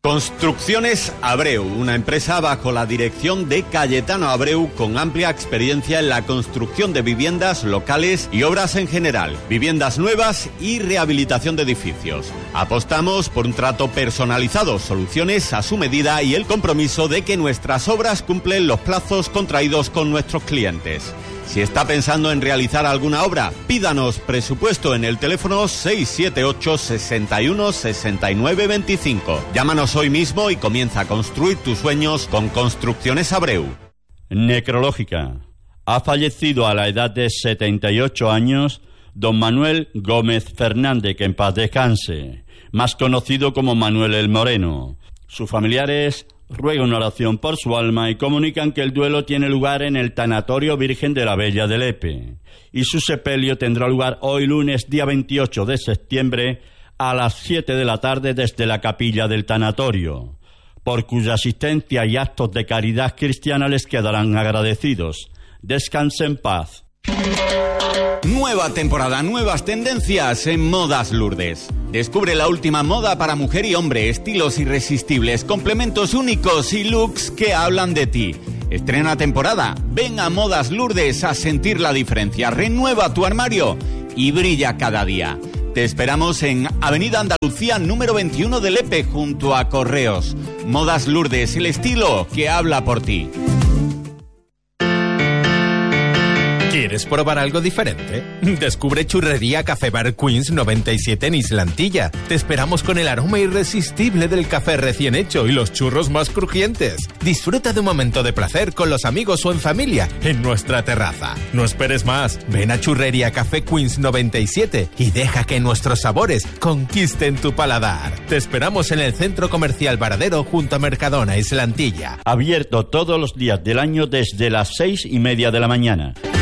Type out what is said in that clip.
Construcciones Abreu, una empresa bajo la dirección de Cayetano Abreu con amplia experiencia en la construcción de viviendas locales y obras en general, viviendas nuevas y rehabilitación de edificios. Apostamos por un trato personalizado, soluciones a su medida y el compromiso de que nuestras obras cumplen los plazos contraídos con nuestros clientes. Si está pensando en realizar alguna obra, pídanos presupuesto en el teléfono 678 61 69 25. Llámanos hoy mismo y comienza a construir tus sueños con Construcciones Abreu. Necrológica. Ha fallecido a la edad de 78 años don Manuel Gómez Fernández, que en paz descanse, más conocido como Manuel el Moreno. Sus familiares ruegan una oración por su alma y comunican que el duelo tiene lugar en el Tanatorio Virgen de la Bella de Lepe y su sepelio tendrá lugar hoy lunes día 28 de septiembre a las 7 de la tarde desde la capilla del tanatorio, por cuya asistencia y actos de caridad cristiana les quedarán agradecidos. Descanse en paz. Nueva temporada, nuevas tendencias en Modas Lourdes. Descubre la última moda para mujer y hombre, estilos irresistibles, complementos únicos y looks que hablan de ti. Estrena temporada, ven a Modas Lourdes a sentir la diferencia, renueva tu armario y brilla cada día. Te esperamos en Avenida Andalucía número 21 de Lepe, junto a Correos. Modas Lourdes, el estilo que habla por ti. ¿Quieres probar algo diferente? Descubre Churrería Café Bar Queens 97 en Islantilla. Te esperamos con el aroma irresistible del café recién hecho y los churros más crujientes. Disfruta de un momento de placer con los amigos o en familia en nuestra terraza. No esperes más. Ven a Churrería Café Queens 97 y deja que nuestros sabores conquisten tu paladar. Te esperamos en el Centro Comercial Varadero junto a Mercadona, Islantilla. Abierto todos los días del año desde las 6:30 de la mañana.